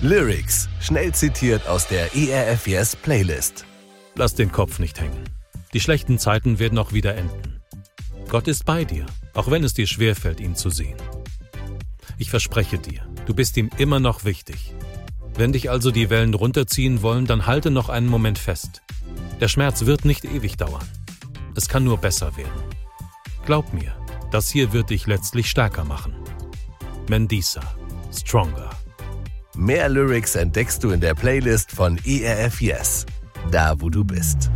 Lyrics, schnell zitiert aus der ERF Yes Playlist. Lass den Kopf nicht hängen. Die schlechten Zeiten werden auch wieder enden. Gott ist bei dir, auch wenn es dir schwerfällt, ihn zu sehen. Ich verspreche dir, du bist ihm immer noch wichtig. Wenn dich also die Wellen runterziehen wollen, dann halte noch einen Moment fest. Der Schmerz wird nicht ewig dauern. Es kann nur besser werden. Glaub mir, das hier wird dich letztlich stärker machen. Mandisa, Stronger. Mehr Lyrics entdeckst du in der Playlist von ERF Yes, da wo du bist.